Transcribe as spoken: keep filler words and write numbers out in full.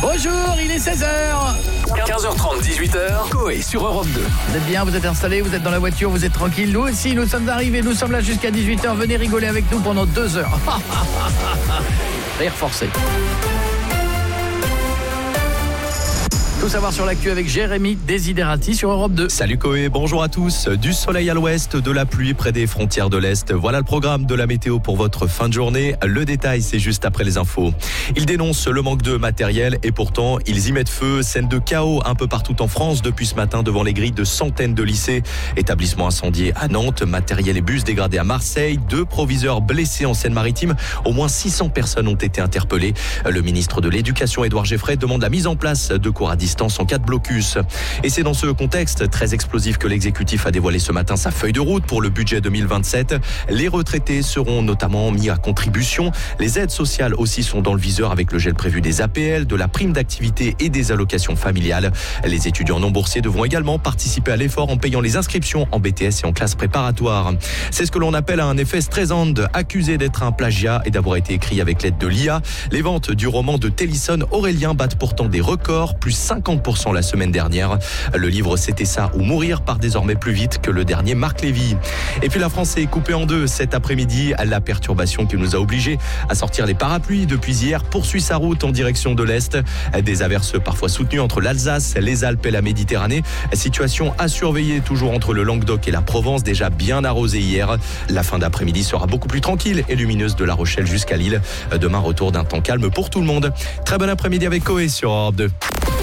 Bonjour, il est seize heures. quinze heures trente, dix-huit heures, Coé sur Europe deux. Vous êtes bien, vous êtes installés, vous êtes dans la voiture, vous êtes tranquille. Nous aussi, nous sommes arrivés, nous sommes là jusqu'à dix-huit heures. Venez rigoler avec nous pendant deux heures. Rire forcé. Tout savoir sur l'actu avec Jérémy Desiderati sur Europe deux. Salut Coé, bonjour à tous. Du soleil à l'ouest, de la pluie près des frontières de l'Est. Voilà le programme de la météo pour votre fin de journée. Le détail, c'est juste après les infos. Ils dénoncent le manque de matériel et pourtant, ils y mettent feu. Scène de chaos un peu partout en France depuis ce matin devant les grilles de centaines de lycées. Établissements incendiés à Nantes, matériel et bus dégradés à Marseille. Deux proviseurs blessés en Seine-Maritime. Au moins six cents personnes ont été interpellées. Le ministre de l'Éducation, Édouard Geffray, demande la mise en place de cours à distance en cas de blocus. Et c'est dans ce contexte très explosif que l'exécutif a dévoilé ce matin sa feuille de route pour le budget deux mille vingt-sept. Les retraités seront notamment mis à contribution. Les aides sociales aussi sont dans le viseur avec le gel prévu des A P L, de la prime d'activité et des allocations familiales. Les étudiants non boursiers devront également participer à l'effort en payant les inscriptions en B T S et en classe préparatoire. C'est ce que l'on appelle un effet Streisand, accusé d'être un plagiat et d'avoir été écrit avec l'aide de l'I A. Les ventes du roman de Tennyson Aurélien battent pourtant des records, plus cinquante pour cent la semaine dernière. Le livre C'était ça ou mourir part désormais plus vite que le dernier Marc Lévy. Et puis la France est coupée en deux cet après-midi. La perturbation qui nous a obligés à sortir les parapluies depuis hier poursuit sa route en direction de l'Est. Des averses parfois soutenues entre l'Alsace, les Alpes et la Méditerranée. Situation à surveiller toujours entre le Languedoc et la Provence, déjà bien arrosée hier. La fin d'après-midi sera beaucoup plus tranquille et lumineuse de La Rochelle jusqu'à Lille. Demain, retour d'un temps calme pour tout le monde. Très bon après-midi avec Coé sur Europe deux.